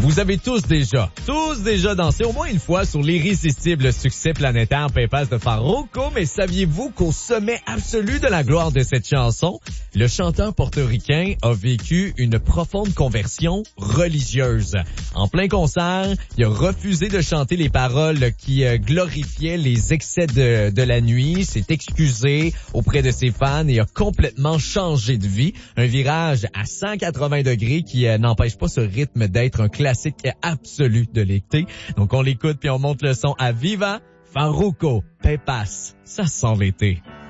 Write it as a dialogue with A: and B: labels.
A: Vous avez tous déjà dansé au moins une fois sur l'irrésistible succès planétaire Pepas de Farruko, mais saviez-vous qu'au sommet absolu de la gloire de cette chanson, le chanteur portoricain a vécu une profonde conversion religieuse. En plein concert, il a refusé de chanter les paroles qui glorifiaient les excès de la nuit, s'est excusé auprès de ses fans et a complètement changé de vie. Un virage à 180 degrés qui n'empêche pas ce rythme d'être un classique absolu de l'été. Donc on l'écoute puis on monte le son à Viva Farruko, Pepas, ça sent l'été.